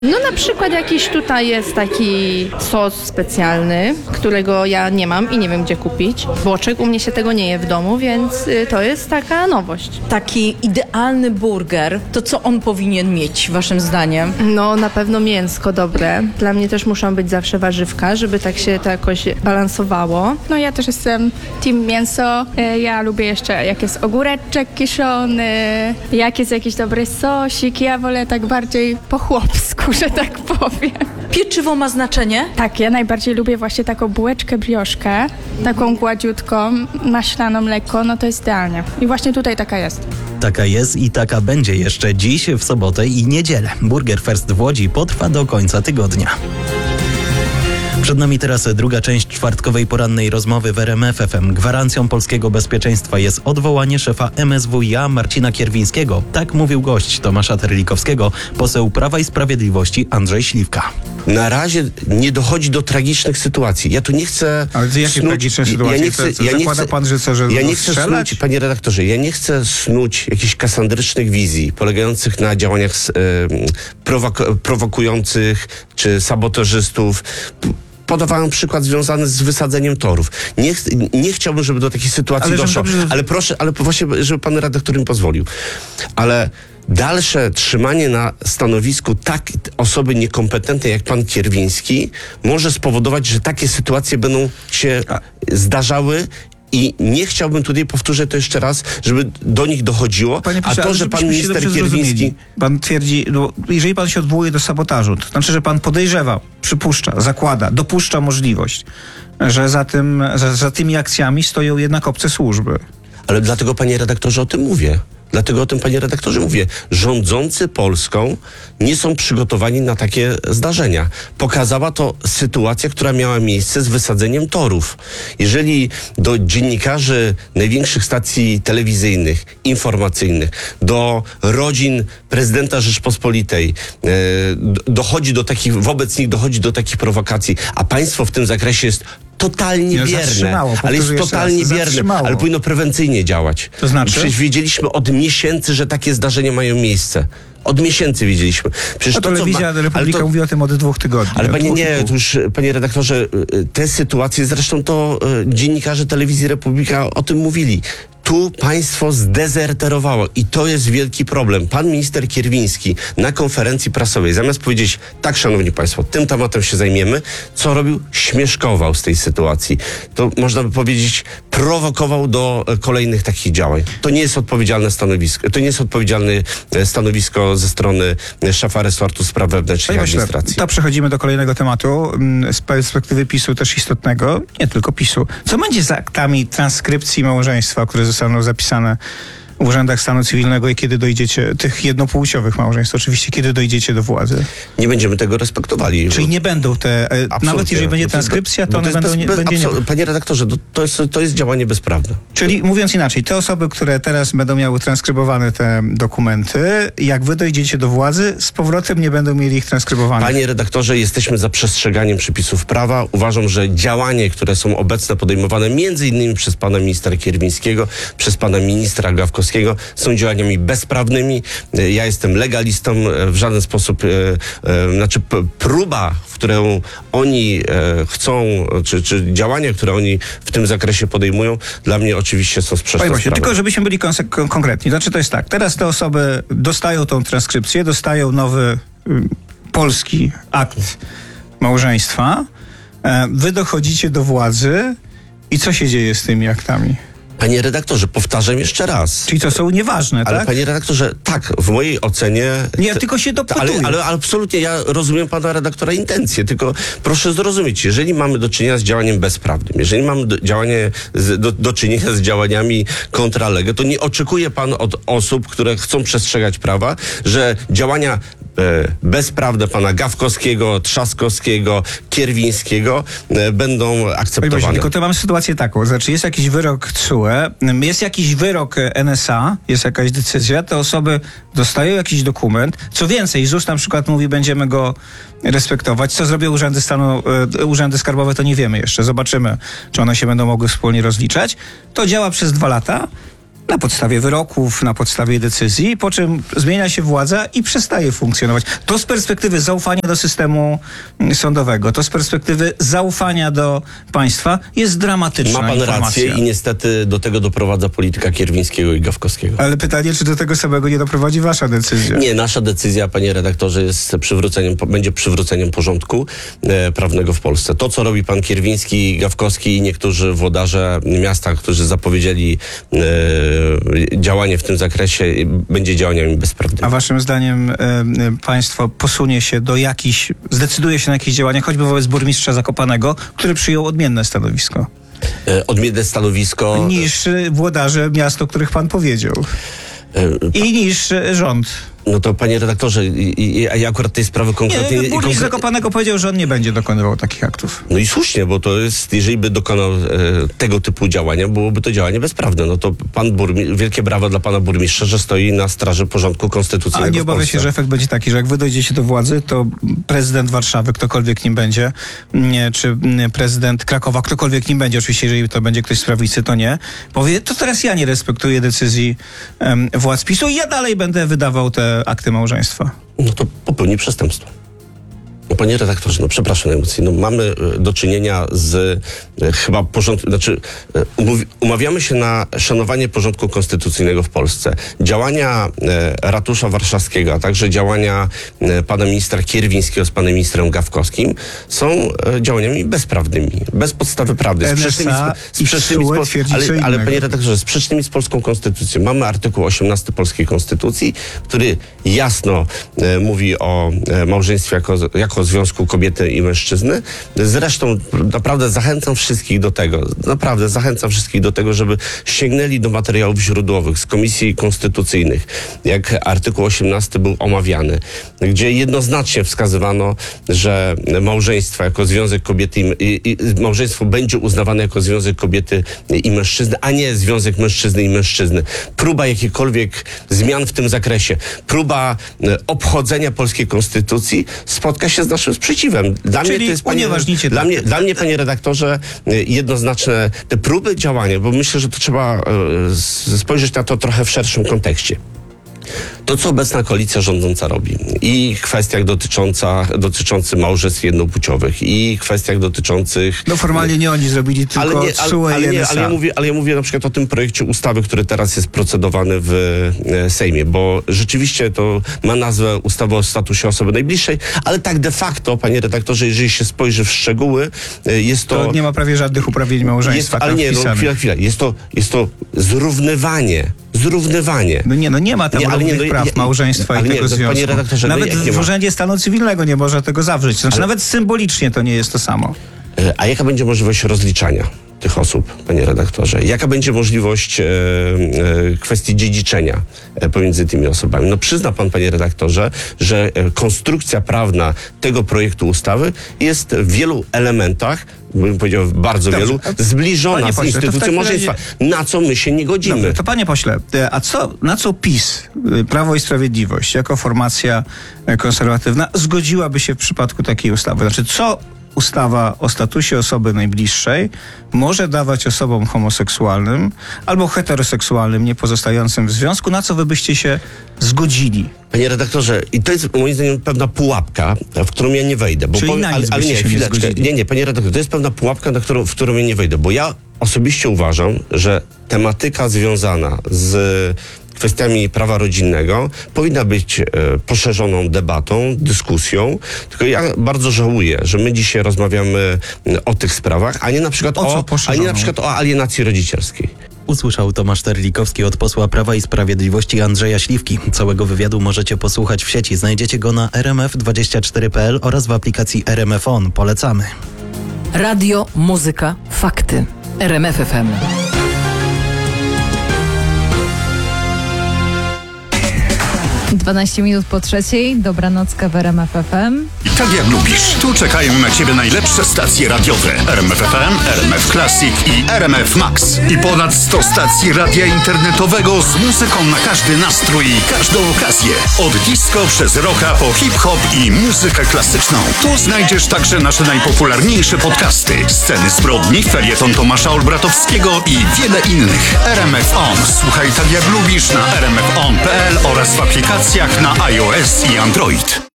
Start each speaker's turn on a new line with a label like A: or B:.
A: No na przykład jakiś tutaj jest taki sos specjalny, którego ja nie mam i nie wiem gdzie kupić. Boczek, u mnie się tego nie je w domu, więc to jest taka nowość.
B: Taki idealny burger, to co on powinien mieć waszym zdaniem?
A: No na pewno mięsko dobre. Dla mnie też muszą być zawsze warzywka, żeby tak się to jakoś balansowało.
C: No ja też jestem team mięso. Ja lubię jeszcze jak jest ogóreczek kiszony, jak jest jakiś dobry sosik. Ja wolę tak bardziej po chłopsku, że tak powiem.
B: Pieczywo ma znaczenie?
C: Tak, ja najbardziej lubię właśnie taką bułeczkę brioszkę, taką gładziutką, maślaną lekko, no to jest idealnie. I właśnie tutaj taka jest.
D: Taka jest i taka będzie jeszcze dziś, w sobotę i niedzielę. Burger Fest w Łodzi potrwa do końca tygodnia. Przed nami teraz druga część czwartkowej porannej rozmowy w RMF FM. Gwarancją polskiego bezpieczeństwa jest odwołanie szefa MSWiA Marcina Kierwińskiego. Tak mówił gość Tomasza Terlikowskiego, poseł Prawa i Sprawiedliwości Andrzej Śliwka.
E: Na razie nie dochodzi do tragicznych sytuacji. Ja tu nie chcę...
F: Ale jakie tragiczne sytuacje? Zakłada pan, że co, że
E: ja nie chcę snuć, panie redaktorze, ja nie chcę snuć jakichś kasandrycznych wizji polegających na działaniach prowokujących czy sabotażystów. Podawałem przykład związany z wysadzeniem torów. Nie chciałbym, żeby do takiej sytuacji doszło. Ale proszę, ale właśnie, żeby pan redaktor mi pozwolił. Ale dalsze trzymanie na stanowisku osoby niekompetentnej jak pan Kierwiński może spowodować, że takie sytuacje będą się zdarzały. I nie chciałbym tutaj, powtórzę to jeszcze raz, żeby do nich dochodziło.
F: Panie
E: a to, że pan minister Kierwiński...
F: Pan twierdzi, no, jeżeli pan się odwołuje do sabotażu, to znaczy, że pan podejrzewa, przypuszcza, zakłada, dopuszcza możliwość, że za tymi akcjami stoją jednak obce służby.
E: Ale dlatego, panie redaktorze, o tym mówię. Dlatego o tym, panie redaktorze, mówię. Rządzący Polską nie są przygotowani na takie zdarzenia. Pokazała to sytuacja, która miała miejsce z wysadzeniem torów. Jeżeli do dziennikarzy największych stacji telewizyjnych, informacyjnych, do rodzin prezydenta Rzeczpospolitej wobec nich dochodzi do takich prowokacji, a państwo w tym zakresie jest totalnie bierne, ale jest totalnie bierne, ale powinno prewencyjnie działać.
F: To znaczy?
E: Przecież wiedzieliśmy od miesięcy, że takie zdarzenia mają miejsce. Od miesięcy wiedzieliśmy. Przecież
F: Telewizja Republika mówi o tym od 2 tygodni.
E: Ale panie redaktorze, te sytuacje, zresztą to dziennikarze Telewizji Republika o tym mówili. Tu państwo zdezerterowało i to jest wielki problem. Pan minister Kierwiński na konferencji prasowej, zamiast powiedzieć, tak, szanowni państwo, tym tematem się zajmiemy, co robił? Śmieszkował z tej sytuacji. To można by powiedzieć, prowokował do kolejnych takich działań. To nie jest odpowiedzialne stanowisko. To nie jest odpowiedzialne stanowisko ze strony szefa resortu spraw wewnętrznych i administracji.
F: To przechodzimy do kolejnego tematu. Z perspektywy PiS-u też istotnego, nie tylko PiS-u. Co będzie z aktami transkrypcji małżeństwa, które zostaną zapisane w urzędach stanu cywilnego i kiedy dojdziecie, tych jednopłciowych małżeństw oczywiście, kiedy dojdziecie do władzy?
E: Nie będziemy tego respektowali.
F: Czyli nie będą te, nawet jeżeli będzie transkrypcja, to one będą...
E: Panie redaktorze, to jest działanie bezprawne.
F: Czyli mówiąc inaczej, te osoby, które teraz będą miały transkrybowane te dokumenty, jak wy dojdziecie do władzy, z powrotem nie będą mieli ich transkrybowanych.
E: Panie redaktorze, jesteśmy za przestrzeganiem przepisów prawa. Uważam, że działania, które są obecne podejmowane między innymi przez pana ministra Kierwińskiego, przez pana ministra Gawkowskiego, są działaniami bezprawnymi. Ja jestem legalistą, w żaden sposób, próba, w którą oni chcą, czy działania, które oni w tym zakresie podejmują, dla mnie oczywiście są sprzeczne z prawem.
F: Tylko żebyśmy byli konkretni. Znaczy to jest tak, teraz te osoby dostają tą transkrypcję, dostają nowy polski akt małżeństwa, wy dochodzicie do władzy i co się dzieje z tymi aktami?
E: Panie redaktorze, powtarzam jeszcze raz.
F: Czyli to są nieważne, tak?
E: Ale panie redaktorze, tak, w mojej ocenie...
F: Nie, tylko się dopytuję.
E: Ale absolutnie, ja rozumiem pana redaktora intencje, tylko proszę zrozumieć, jeżeli mamy do czynienia z działaniem bezprawnym, jeżeli mamy do czynienia z działaniami contra lege, to nie oczekuje pan od osób, które chcą przestrzegać prawa, że działania bezprawne pana Gawkowskiego, Trzaskowskiego, Kierwińskiego będą akceptowane.
F: Tylko to mamy sytuację taką, znaczy jest jakiś wyrok TSUE, jest jakiś wyrok NSA, jest jakaś decyzja, te osoby dostają jakiś dokument, co więcej, ZUS na przykład mówi, będziemy go respektować, co zrobią urzędy skarbowe, to nie wiemy jeszcze, zobaczymy, czy one się będą mogły wspólnie rozliczać, to działa przez 2 lata, na podstawie wyroków, na podstawie decyzji, po czym zmienia się władza i przestaje funkcjonować. To z perspektywy zaufania do systemu sądowego, to z perspektywy zaufania do państwa jest dramatyczna
E: Ma pan
F: informacja.
E: rację i niestety do tego doprowadza polityka Kierwińskiego i Gawkowskiego.
F: Ale pytanie, czy do tego samego nie doprowadzi wasza decyzja?
E: Nie, nasza decyzja, panie redaktorze, jest będzie przywróceniem porządku prawnego w Polsce. To, co robi pan Kierwiński, Gawkowski i niektórzy włodarze miasta, którzy zapowiedzieli działanie w tym zakresie, będzie działaniami bezprawnymi.
F: A waszym zdaniem państwo zdecyduje się na jakieś działania, choćby wobec burmistrza Zakopanego, który przyjął odmienne stanowisko
E: Odmienne stanowisko...
F: niż włodarze miast, o których pan powiedział. I niż rząd.
E: No to panie redaktorze, ja akurat tej sprawy konkretnie...
F: Nie, burmistrz Zakopanego powiedział, że on nie będzie dokonywał takich aktów.
E: No i słusznie, bo to jest, jeżeli by dokonał tego typu działania, byłoby to działanie bezprawne. No to wielkie brawa dla pana burmistrza, że stoi na straży porządku konstytucyjnego.
F: A nie
E: w
F: obawia
E: Polsce.
F: się, że efekt będzie taki, że jak wy dojdziecie do władzy, to prezydent Warszawy, ktokolwiek nim będzie, czy prezydent Krakowa, ktokolwiek nim będzie, oczywiście jeżeli to będzie ktoś z prawicy, to nie, powie, to teraz ja nie respektuję decyzji władz PiS-u i ja dalej będę wydawał te akty małżeństwa.
E: No to popełni przestępstwo. No panie redaktorze, no przepraszam najmocniej, no mamy do czynienia z chyba umawiamy się na szanowanie porządku konstytucyjnego w Polsce. Działania ratusza warszawskiego, a także działania pana ministra Kierwińskiego z panem ministrem Gawkowskim są działaniami bezprawnymi, bez podstawy prawnej. Ale panie redaktorze, sprzecznymi z polską konstytucją. Mamy artykuł 18 polskiej konstytucji, który jasno mówi o małżeństwie jako związku kobiety i mężczyzny. Zresztą naprawdę zachęcam wszystkich do tego, żeby sięgnęli do materiałów źródłowych z komisji konstytucyjnych, jak artykuł 18 był omawiany, gdzie jednoznacznie wskazywano, że małżeństwo jako związek kobiety małżeństwo będzie uznawane jako związek kobiety i mężczyzny, a nie związek mężczyzny i mężczyzny. Próba jakichkolwiek zmian w tym zakresie, próba obchodzenia polskiej konstytucji spotka się z naszym sprzeciwem. Dla mnie, panie redaktorze, jednoznaczne te próby działania, bo myślę, że to trzeba spojrzeć na to trochę w szerszym kontekście. To, co obecna koalicja rządząca robi i kwestiach dotyczących małżeństw jednopłciowych i kwestiach dotyczących...
F: No formalnie nie oni zrobili, tylko
E: ale ja mówię na przykład o tym projekcie ustawy, który teraz jest procedowany w Sejmie, bo rzeczywiście to ma nazwę ustawa o statusie osoby najbliższej, ale tak de facto, panie redaktorze, jeżeli się spojrzy w szczegóły, jest to...
F: To nie ma prawie żadnych uprawnień małżeństwa.
E: Chwila. Jest to zrównywanie.
F: No nie ma tam równych praw małżeństwa i tego związku.
E: Panie redaktorze,
F: nawet w Urzędzie Stanu Cywilnego nie można tego zawrzeć. Znaczy nawet symbolicznie to nie jest to samo.
E: A jaka będzie możliwość rozliczania tych osób, panie redaktorze? Jaka będzie możliwość kwestii dziedziczenia pomiędzy tymi osobami? No przyzna pan, panie redaktorze, że konstrukcja prawna tego projektu ustawy jest w wielu elementach, bym powiedział bardzo wielu, zbliżona z instytucją małżeństwa, na co my się nie godzimy.
F: Dobrze, to panie pośle, na co PiS, Prawo i Sprawiedliwość, jako formacja konserwatywna, zgodziłaby się w przypadku takiej ustawy? Znaczy, co ustawa o statusie osoby najbliższej może dawać osobom homoseksualnym albo heteroseksualnym, nie pozostającym w związku, na co wy byście się zgodzili?
E: Panie redaktorze, i to jest moim zdaniem pewna pułapka, w którą ja nie wejdę. Nie, panie redaktorze, to jest pewna pułapka, w którą ja nie wejdę, bo ja osobiście uważam, że tematyka związana z kwestiami prawa rodzinnego powinna być poszerzoną debatą, dyskusją. Tylko ja bardzo żałuję, że my dzisiaj rozmawiamy o tych sprawach, a nie na przykład o alienacji rodzicielskiej.
D: Usłyszał Tomasz Terlikowski od posła Prawa i Sprawiedliwości Andrzeja Śliwki. Całego wywiadu możecie posłuchać w sieci. Znajdziecie go na rmf24.pl oraz w aplikacji RMF On. Polecamy.
G: Radio, muzyka, fakty. RMF FM.
H: 12 minut po 3:00, dobranocka w RMF FM.
I: I tak jak lubisz. Tu czekają na Ciebie najlepsze stacje radiowe. RMF FM, RMF Classic i RMF Max. I ponad 100 stacji radia internetowego z muzyką na każdy nastrój i każdą okazję. Od disco przez rocka po hip-hop i muzykę klasyczną. Tu znajdziesz także nasze najpopularniejsze podcasty. Sceny zbrodni, felieton Tomasza Olbratowskiego i wiele innych. RMF On. Słuchaj tak jak lubisz na rmfon.pl oraz w aplikacjach na iOS i Android.